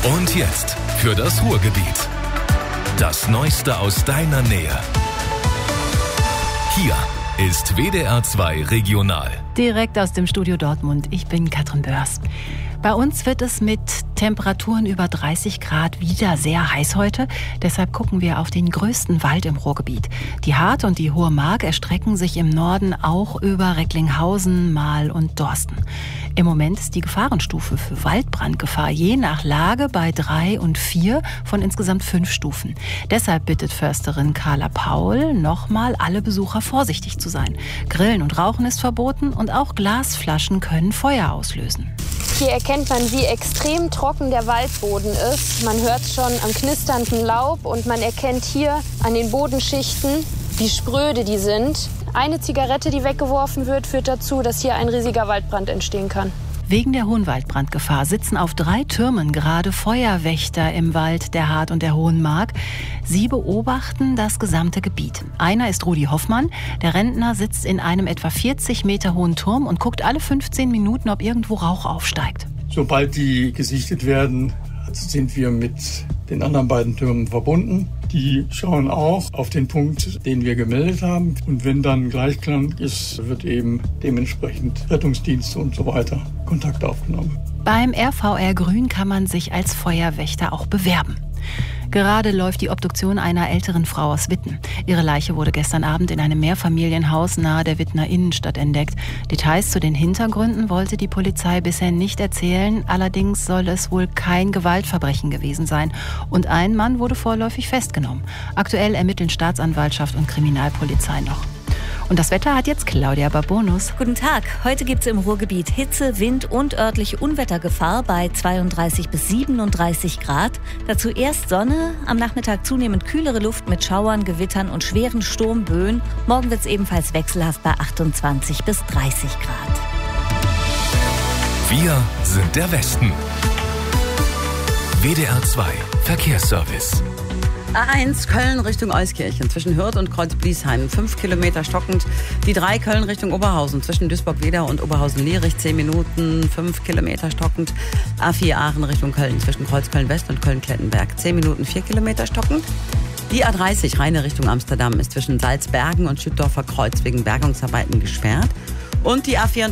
Und jetzt für das Ruhrgebiet. Das Neueste aus deiner Nähe. Hier ist WDR 2 Regional. Direkt aus dem Studio Dortmund. Ich bin Katrin Börs. Bei uns wird es mit Temperaturen über 30 Grad wieder sehr heiß heute. Deshalb gucken wir auf den größten Wald im Ruhrgebiet. Die Hart und die Hohe Mark erstrecken sich im Norden auch über Recklinghausen, Marl und Dorsten. Im Moment ist die Gefahrenstufe für Waldbrandgefahr je nach Lage bei 3 und 4 von insgesamt 5 Stufen. Deshalb bittet Försterin Carla Paul nochmal alle Besucher vorsichtig zu sein. Grillen und Rauchen ist verboten und auch Glasflaschen können Feuer auslösen. Hier erkennt man, wie extrem trocken der Waldboden ist. Man hört es schon am knisternden Laub und man erkennt hier an den Bodenschichten, wie spröde die sind. Eine Zigarette, die weggeworfen wird, führt dazu, dass hier ein riesiger Waldbrand entstehen kann. Wegen der hohen Waldbrandgefahr sitzen auf 3 Türmen gerade Feuerwächter im Wald der Hart und der Hohen Mark. Sie beobachten das gesamte Gebiet. Einer ist Rudi Hoffmann. Der Rentner sitzt in einem etwa 40 Meter hohen Turm und guckt alle 15 Minuten, ob irgendwo Rauch aufsteigt. Sobald die gesichtet werden, sind wir mit den anderen beiden Türmen verbunden. Die schauen auch auf den Punkt, den wir gemeldet haben. Und wenn dann Gleichklang ist, wird eben dementsprechend Rettungsdienste und so weiter Kontakt aufgenommen. Beim RVR Grün kann man sich als Feuerwächter auch bewerben. Gerade läuft die Obduktion einer älteren Frau aus Witten. Ihre Leiche wurde gestern Abend in einem Mehrfamilienhaus nahe der Wittener Innenstadt entdeckt. Details zu den Hintergründen wollte die Polizei bisher nicht erzählen. Allerdings soll es wohl kein Gewaltverbrechen gewesen sein. Und ein Mann wurde vorläufig festgenommen. Aktuell ermitteln Staatsanwaltschaft und Kriminalpolizei noch. Und das Wetter hat jetzt Claudia Babonus. Guten Tag. Heute gibt es im Ruhrgebiet Hitze, Wind und örtliche Unwettergefahr bei 32 bis 37 Grad. Dazu erst Sonne, am Nachmittag zunehmend kühlere Luft mit Schauern, Gewittern und schweren Sturmböen. Morgen wird es ebenfalls wechselhaft bei 28 bis 30 Grad. Wir sind der Westen. WDR 2 Verkehrsservice. A1 Köln Richtung Euskirchen zwischen Hürth und Kreuz-Bliesheim 5 Kilometer stockend. Die 3 Köln Richtung Oberhausen zwischen Duisburg-Wedau und Oberhausen-Lierich 10 Minuten 5 Kilometer stockend. A4 Aachen Richtung Köln zwischen Kreuzköln-West und Köln-Klettenberg 10 Minuten 4 Kilometer stockend. Die A30 Rheine Richtung Amsterdam ist zwischen Salzbergen und Schüttdorfer Kreuz wegen Bergungsarbeiten gesperrt. Und die A44